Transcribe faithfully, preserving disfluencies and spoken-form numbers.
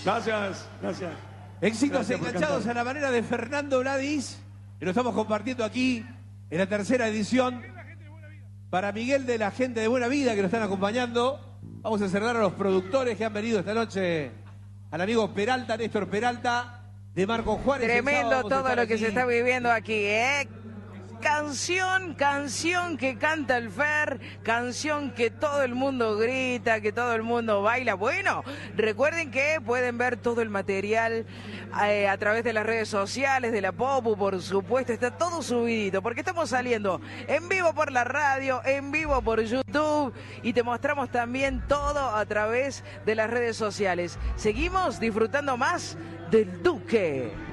Gracias, gracias. Éxitos Gracias por enganchados cantar. a la manera de Fernando Vladis, y lo estamos compartiendo aquí en la tercera edición. Para Miguel de la gente de Buena Vida que nos están acompañando, vamos a cerrar a los productores que han venido esta noche, al amigo Peralta, Néstor Peralta, de Marco Juárez. Tremendo todo lo que se está viviendo aquí, ¿eh? Canción, canción que canta el Fer, canción que todo el mundo grita, que todo el mundo baila. Bueno, recuerden que pueden ver todo el material eh, a través de las redes sociales, de la Popu, por supuesto, está todo subidito, porque estamos saliendo en vivo por la radio, en vivo por YouTube, y te mostramos también todo a través de las redes sociales. Seguimos disfrutando más del Duque.